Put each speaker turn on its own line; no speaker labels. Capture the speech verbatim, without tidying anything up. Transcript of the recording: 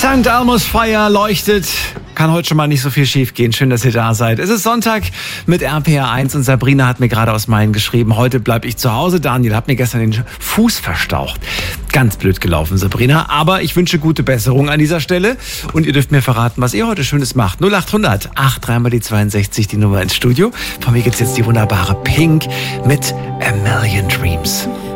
Sankt Elmo's Feuer leuchtet. Kann heute schon mal nicht so viel schief gehen. Schön, dass ihr da seid. Es ist Sonntag mit R P R eins und Sabrina hat mir gerade aus Main geschrieben, heute bleib ich zu Hause. Daniel hat mir gestern den Fuß verstaucht. Ganz blöd gelaufen, Sabrina. Aber ich wünsche gute Besserung an dieser Stelle. Und ihr dürft mir verraten, was ihr heute Schönes macht. null acht hundert acht dreimal die zweiundsechzig, die Nummer ins Studio. Von mir gibt's jetzt die wunderbare Pink mit A Million Dreams.